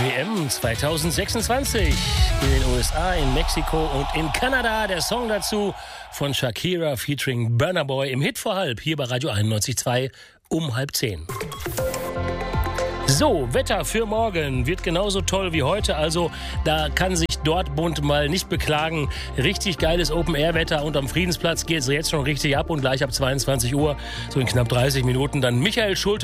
WM 2026 in den USA, in Mexiko und in Kanada. Der Song dazu von Shakira featuring Burna Boy im Hit vor halb hier bei Radio 91.2 um 9:30. So, Wetter für morgen wird genauso toll wie heute, also da kann sich Dortmund mal nicht beklagen. Richtig geiles Open-Air-Wetter und am Friedensplatz geht es jetzt schon richtig ab und gleich ab 22 Uhr, so in knapp 30 Minuten, dann Michael Schulte